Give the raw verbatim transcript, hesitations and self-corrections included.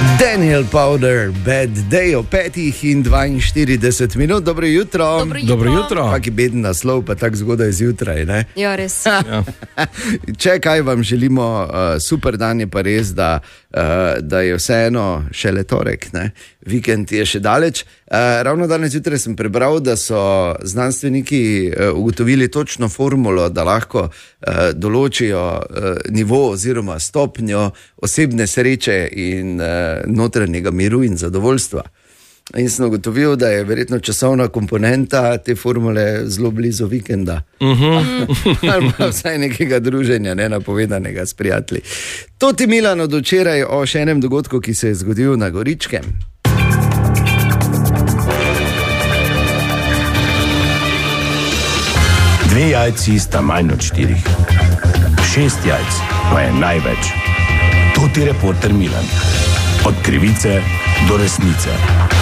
Daniel Powder, Bad Day o petih in dvainštirideset minut. Dobro jutro. Dobro jutro. Dobro jutro. Kaki beden naslov, pa tako zgodaj zjutraj, ne? Ja, res. Ja. Če kaj vam želimo, uh, super dan je pa res, da, uh, da je vseeno šele torek, ne? Vikend je še daleč. Uh, ravno danes zjutraj sem prebral, da so znanstveniki uh, ugotovili točno formulo, da lahko uh, določijo uh, nivo oziroma stopnjo osebne sreče in uh, notranjega miru in zadovoljstva. In sem ugotovil, da je verjetno časovna komponenta te formule zelo blizu vikenda. Uh-huh. Ali pa vsaj nekega druženja, ne napovedanega s prijatelji. To ti Milan od včeraj o še enem dogodku, ki se je zgodil na Goričkem. Dve jajci sta manj od štirih. Šest jajc pa je največ. To ti reporter Milan. Od krivice do resnice.